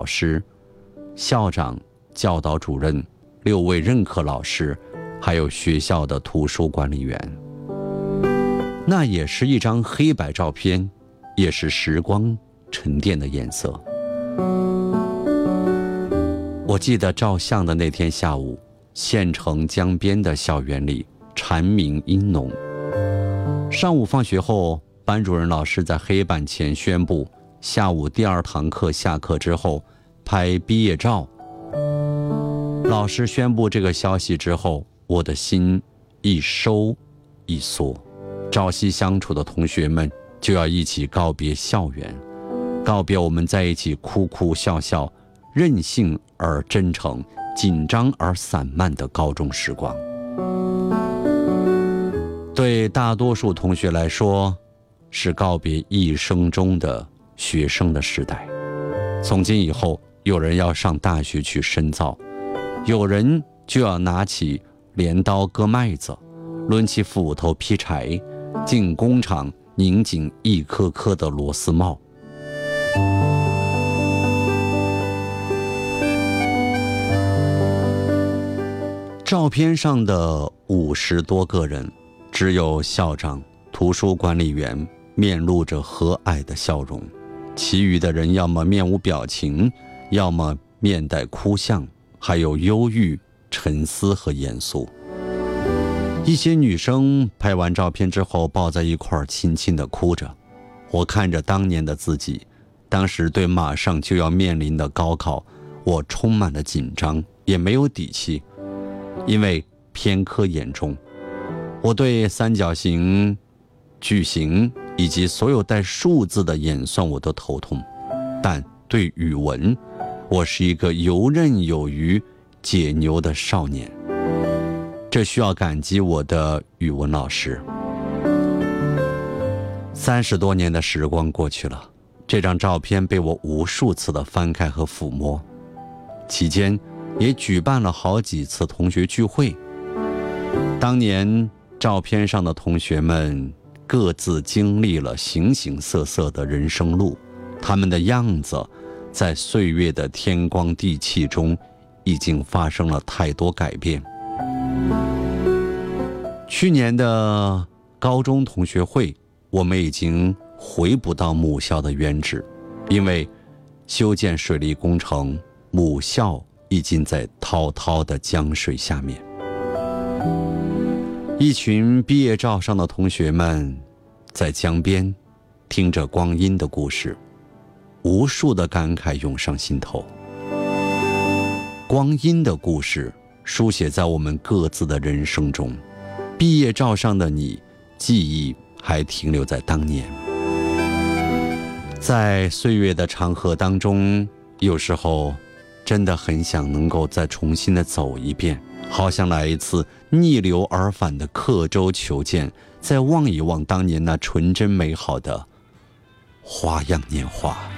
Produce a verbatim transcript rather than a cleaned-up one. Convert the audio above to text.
师、校长、教导主任、六位任课老师，还有学校的图书管理员。那也是一张黑白照片，也是时光沉淀的颜色。我记得照相的那天下午，县城江边的校园里蝉鸣殷浓。上午放学后，班主任老师在黑板前宣布，下午第二堂课下课之后拍毕业照。老师宣布这个消息之后，我的心一收一缩。朝夕相处的同学们就要一起告别校园，告别我们在一起哭哭笑笑、任性而真诚、紧张而散漫的高中时光。对大多数同学来说，是告别一生中的学生的时代。从今以后，有人要上大学去深造，有人就要拿起镰刀割麦子，抡起斧头劈柴，进工厂拧紧一颗颗的螺丝帽。照片上的五十多个人，只有校长、图书管理员面露着和蔼的笑容，其余的人要么面无表情，要么面带哭相，还有忧郁、沉思和严肃。一些女生拍完照片之后抱在一块儿轻轻地哭着。我看着当年的自己，当时对马上就要面临的高考，我充满了紧张，也没有底气。因为偏科严重，我对三角形、矩形以及所有带数字的演算我都头痛，但对语文，我是一个游刃有余、解牛的少年。这需要感激我的语文老师。三十多年的时光过去了，这张照片被我无数次的翻开和抚摸，期间也举办了好几次同学聚会。当年照片上的同学们各自经历了形形色色的人生路，他们的样子在岁月的天光地气中已经发生了太多改变。去年的高中同学会，我们已经回不到母校的原址，因为修建水利工程，母校已经在滔滔的江水下面。一群毕业照上的同学们在江边听着光阴的故事，无数的感慨涌上心头。光阴的故事书写在我们各自的人生中，毕业照上的你，记忆还停留在当年。在岁月的长河当中，有时候真的很想能够再重新的走一遍，好想来一次逆流而返的刻舟求剑，再望一望当年那纯真美好的花样年华。